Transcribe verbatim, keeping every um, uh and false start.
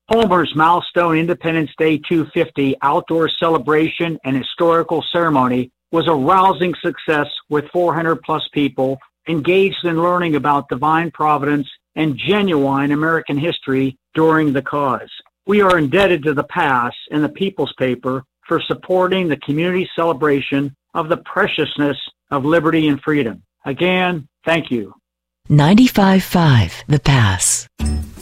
Homer's milestone Independence Day two fifty outdoor celebration and historical ceremony was a rousing success with four hundred plus people engaged in learning about divine providence and genuine American history during the cause. We are indebted to the past and the People's Paper for supporting the community celebration of the preciousness of liberty and freedom. Again, thank you. ninety-five point five The Pass.